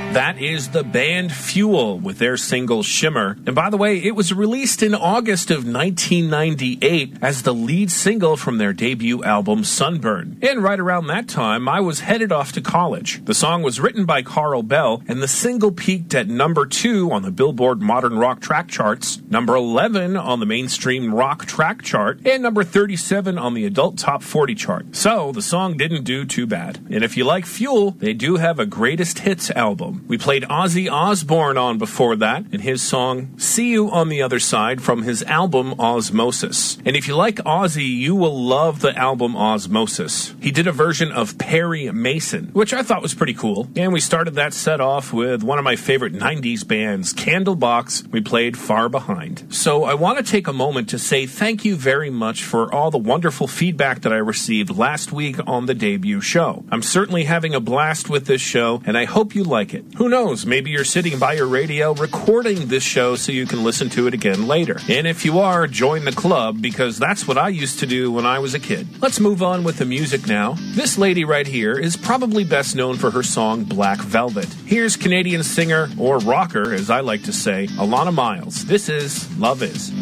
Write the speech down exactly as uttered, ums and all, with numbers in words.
That is the band Fuel with their single Shimmer. And by the way, it was released in August of nineteen ninety-eight as the lead single from their debut album Sunburn. And right around that time, I was headed off to college. The song was written by Carl Bell, and the single peaked at number two on the Billboard Modern Rock Track Charts, number eleven on the Mainstream Rock Track Chart, and number thirty-seven on the Adult Top forty chart. So, the song didn't do too bad. And if you like Fuel, they do have a greatest hits album. We played Ozzy Osbourne on before that, and his song See You on the Other Side from his album Osmosis. And if you like Ozzy, you will love the album Osmosis. He did a version of Perry Mason, which I thought was pretty cool. And we started that set off with one of my favorite nineties bands, Candlebox. We played Far Behind. So I want to take a moment to say thank you very much for all the wonderful feedback that I received last week on the debut show. I'm certainly having a blast with this show, and I hope you like it. Who knows, maybe you're sitting by your radio recording this show so you can listen to it again later. And if you are, join the club, because that's what I used to do when I was a kid. Let's move on with the music now. This lady right here is probably best known for her song Black Velvet. Here's Canadian singer, or rocker as I like to say, Alana Miles. This is Love Is.